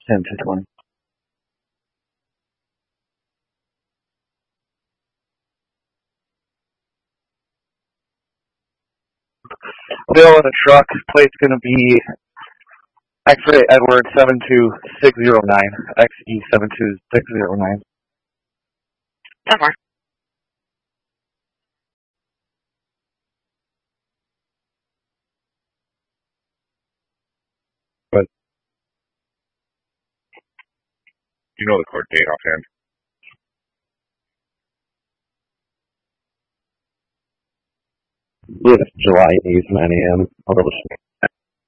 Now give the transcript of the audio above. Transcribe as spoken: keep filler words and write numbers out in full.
ten to twenty. Bill in a truck. Plate's going to be X-ray Edward seven two six zero nine. X E seven two six zero nine. ten four. But you know the court date offhand? It's July eighth, nine a.m. I'll double check.